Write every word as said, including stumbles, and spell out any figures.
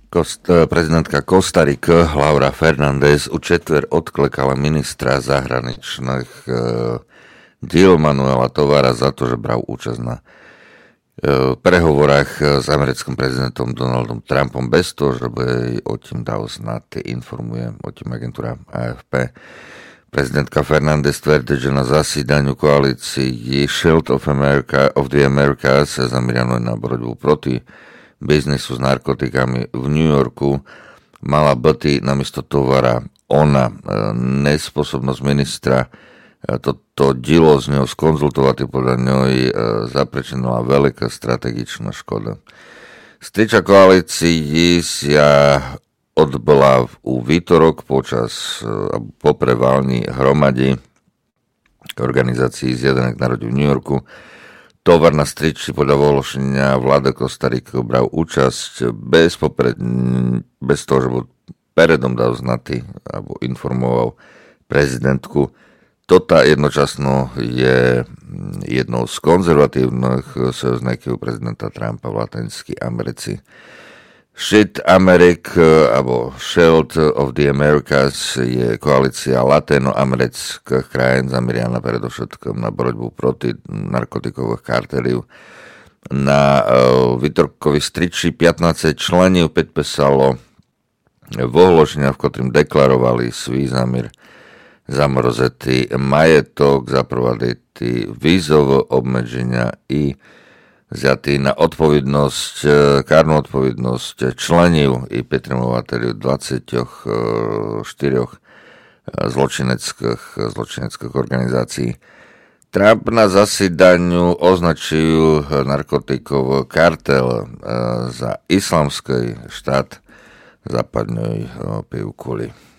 Kost, prezidentka Kostariky Laura Fernández u četver odklekala ministra zahraničných e, diel Manuela Tovara za to, že bral účasť na e, prehovorách s americkým prezidentom Donaldom Trumpom bez toho, že by o tým dal znať, informuje o tým agentúra á ef pé. Prezidentka Fernández tvrdí, že na zasídaniu koalícii Shield of America of the Americas zamerianej na borotbu proti biznisu s narkotikami v New Yorku mala byť namiesto Tovara ona. Nespôsobnosť ministra toto dielo z ňou skonzultovať podľa ňoj zaprečenila veľká strategičná škoda. Striča koalícii sa odbola u výtorok počas po prevalní hromadi organizácií zjednaných národov v New Yorku. Tovar na striči podľa ohlášenia vláda Kostariky bral účasť bez, popred, bez toho, že bol peredom dal znatý alebo informoval prezidentku. Toto jednočasno je jednou z konzervatívnych sojužníkov prezidenta Trumpa v Latinskej Americi. Shield Americ, alebo Shield of the Americas je koalícia latinoamerických krajín zamerianá predovšetkým na borotbu proti narkotikových kartelov. Na uh, výtorkový striči pätnásť členov podpísalo ohlášenia, v ktorým deklarovali svoj zámer zamrozetý majetok, zaprovaditi vízové obmedzenia i vziatý na odpovednosť, kárnu odpovednosť členov i petrimovateľov dvadsaťštyri zločineckých, zločineckých organizácií. Trump na zasídaniu označujú narkotikový kartel za islamský štát západnej pivkuli.